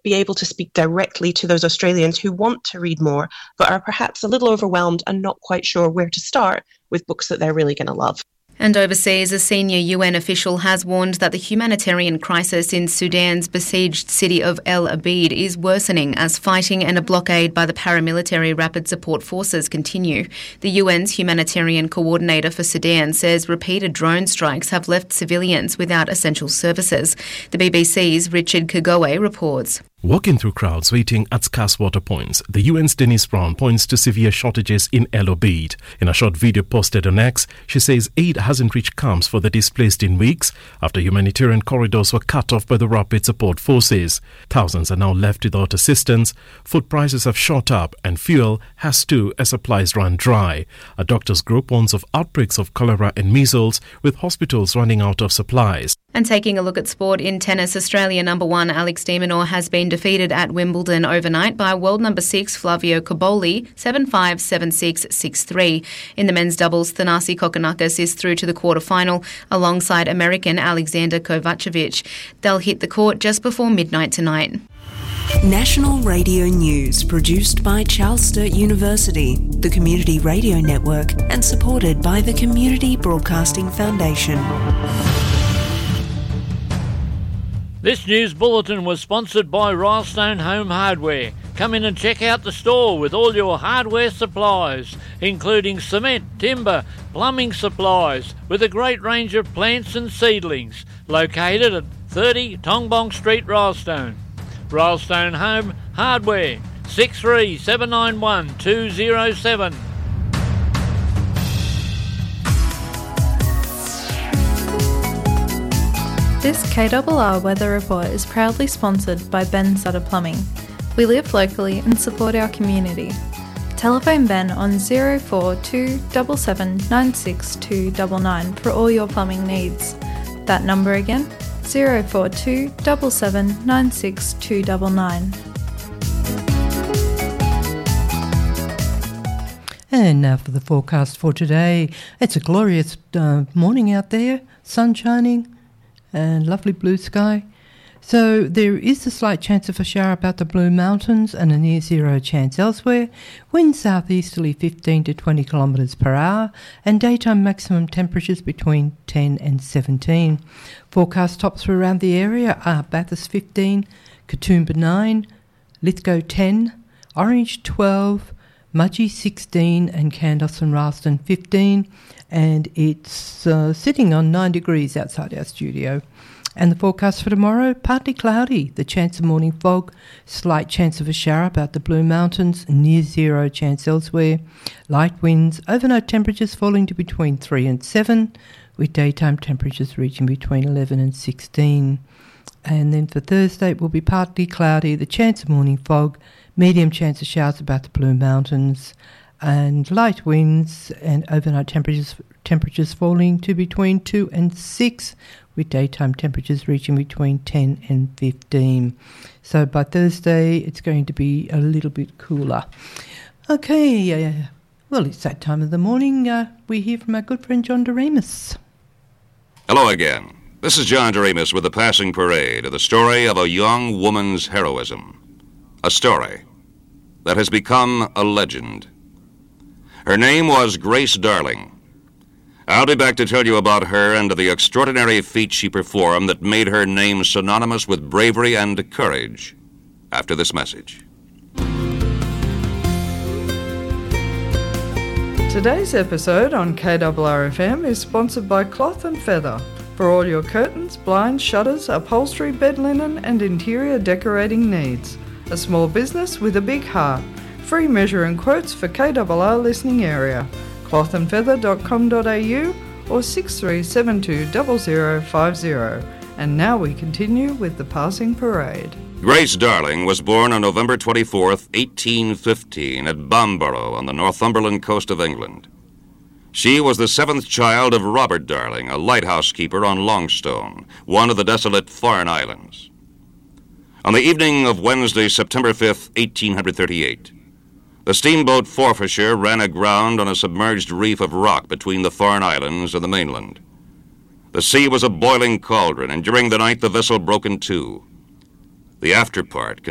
be able to speak directly to those Australians who want to read more, but are perhaps a little overwhelmed and not quite sure where to start with books that they're really going to love. And overseas, a senior UN official has warned that the humanitarian crisis in Sudan's besieged city of El Obeid is worsening as fighting and a blockade by the paramilitary Rapid Support Forces continue. The UN's humanitarian coordinator for Sudan says repeated drone strikes have left civilians without essential services. The BBC's Richard Kagoe reports. Walking through crowds waiting at scarce water points, the UN's Denise Brown points to severe shortages in El Obeid. In a short video posted on X, she says aid hasn't reached camps for the displaced in weeks after humanitarian corridors were cut off by the Rapid Support Forces. Thousands are now left without assistance, food prices have shot up and fuel has too as supplies run dry. A doctors group warns of outbreaks of cholera and measles, with hospitals running out of supplies. And taking a look at sport in tennis, Australia number 1 Alex de Minaur has been defeated at Wimbledon overnight by world number 6 Flavio Cobolli 7-5, 7-6, 6-3. In the men's doubles, Thanasi Kokkinakis is through to the quarter-final alongside American Alexander Kovacevic. They'll hit the court just before midnight tonight. National Radio News, produced by Charles Sturt University, the Community Radio Network, and supported by the Community Broadcasting Foundation. This news bulletin was sponsored by Rylestone Home Hardware. Come in and check out the store with all your hardware supplies, including cement, timber, plumbing supplies, with a great range of plants and seedlings. Located at 30 Tongbong Street, Rylestone. Rylestone Home Hardware, 63 791 207. This KRR Weather Report is proudly sponsored by Ben Sutter Plumbing. We live locally and support our community. Telephone Ben on 042 77 962 99 for all your plumbing needs. That number again, 042 77 962 99. And now for the forecast for today. It's a glorious morning out there, sun shining and lovely blue sky. So there is a slight chance of a shower about the Blue Mountains and a near zero chance elsewhere. Wind southeasterly 15 to 20 kilometres per hour and daytime maximum temperatures between 10 and 17. Forecast tops for around the area are Bathurst 15, Katoomba 9, Lithgow 10, Orange 12, Mudgee 16 and Candos and Ralston 15, and it's sitting on 9 degrees outside our studio. And the forecast for tomorrow, partly cloudy, the chance of morning fog, slight chance of a shower about the Blue Mountains, near zero chance elsewhere, light winds, overnight temperatures falling to between 3 and 7, with daytime temperatures reaching between 11 and 16. And then for Thursday, it will be partly cloudy, the chance of morning fog, medium chance of showers about the Blue Mountains, and light winds and overnight temperatures falling to between 2 and 6, with daytime temperatures reaching between 10 and 15. So by Thursday, it's going to be a little bit cooler. Okay, well, it's that time of the morning. We hear from our good friend John Doremus. Hello again. This is John Doremus with the Passing Parade, the story of a young woman's heroism. A story that has become a legend. Her name was Grace Darling. I'll be back to tell you about her and the extraordinary feat she performed that made her name synonymous with bravery and courage after this message. Today's episode on KRR-FM is sponsored by Cloth & Feather for all your curtains, blinds, shutters, upholstery, bed linen and interior decorating needs. A small business with a big heart. Free measure and quotes for KRR listening area. clothandfeather.com.au or 6372 0050. And now we continue with the Passing Parade. Grace Darling was born on November 24th, 1815 at Bamborough on the Northumberland coast of England. She was the seventh child of Robert Darling, a lighthouse keeper on Longstone, one of the desolate Farne Islands. On the evening of Wednesday, September 5th, 1838, the steamboat Forfarshire ran aground on a submerged reef of rock between the Farne Islands and the mainland. The sea was a boiling cauldron, and during the night the vessel broke in two. The after part